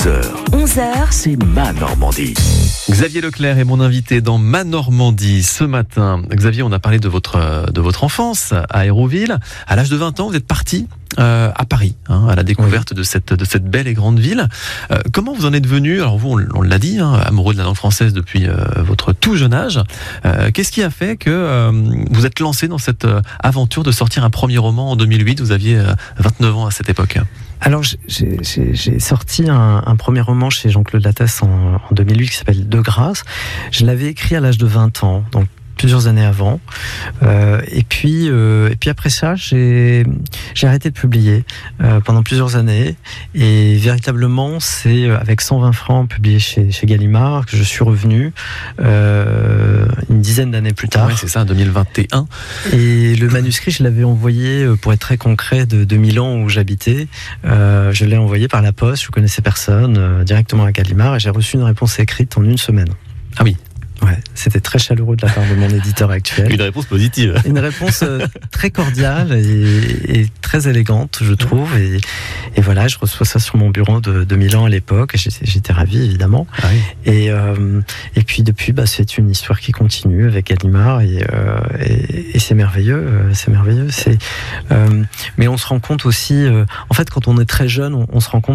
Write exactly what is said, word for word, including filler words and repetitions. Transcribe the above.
dix heures, onze heures, c'est Ma Normandie. Xavier Leclerc est mon invité dans Ma Normandie ce matin. Xavier, on a parlé de votre, de votre enfance à Hérouville. À l'âge de vingt ans, vous êtes parti euh, à Paris, hein, à la découverte oui. de, cette, de cette belle et grande ville. Euh, comment vous en êtes venu? Alors vous, on, on l'a dit, hein, amoureux de la langue française depuis euh, votre tout jeune âge. Euh, qu'est-ce qui a fait que euh, vous êtes lancé dans cette euh, aventure de sortir un premier roman en deux mille huit? Vous aviez euh, vingt-neuf ans à cette époque. Alors, j'ai, j'ai, j'ai sorti un, un premier roman chez Jean-Claude Lattès en, en deux mille huit qui s'appelle De Grâce. Je l'avais écrit à l'âge de vingt ans, donc plusieurs années avant. Euh, et puis, euh, et puis après ça, j'ai, j'ai arrêté de publier euh, pendant plusieurs années. Et véritablement, c'est avec cent vingt francs publié chez, chez Gallimard que je suis revenu euh, une dizaine d'années plus tard. Oui, c'est ça, deux mille vingt et un. Et le manuscrit, je l'avais envoyé, pour être très concret, de, de Milan où j'habitais. Euh, je l'ai envoyé par la poste, je ne connaissais personne, euh, directement à Gallimard, et j'ai reçu une réponse écrite en une semaine. Ah oui. Ouais, c'était très chaleureux de la part de mon éditeur actuel. Une réponse positive. Une réponse euh, très cordiale et, et très élégante, je trouve. Et, et voilà, je reçois ça sur mon bureau de, de Milan à l'époque. J'étais, j'étais ravi, évidemment. Ah oui. Et, euh, et puis depuis, bah, c'est une histoire qui continue avec Gallimard et, euh, et, et c'est merveilleux. C'est merveilleux. C'est, euh, mais on se rend compte aussi, euh, en fait, quand on est très jeune, on, on se rend compte